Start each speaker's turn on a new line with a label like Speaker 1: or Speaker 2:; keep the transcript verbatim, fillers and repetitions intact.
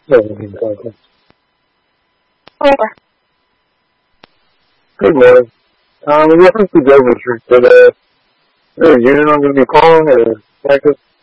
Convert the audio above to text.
Speaker 1: Yeah, we can talk.
Speaker 2: Okay.
Speaker 1: Good morning. Um, in reference to Dover Street, did uh, is there a unit I'm going to be calling or practice?